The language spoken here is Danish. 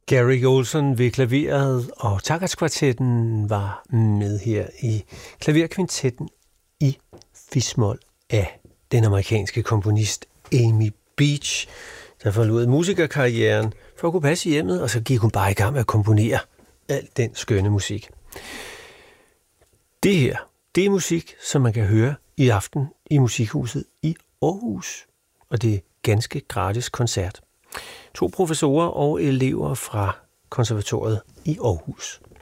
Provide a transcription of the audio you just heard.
Gary Olson ved klaveret, og Takacs-kvartetten var med her i klaverkvintetten i fis-mol af den amerikanske komponist Amy Beach, der forlod musikerkarrieren for at kunne passe hjemmet, og så gik hun bare i gang med at komponere al den skønne musik. Det her, det er musik, som man kan høre i aften i Musikhuset i Aarhus, og det er ganske gratis koncert. 2 professorer og elever fra konservatoriet i Aarhus.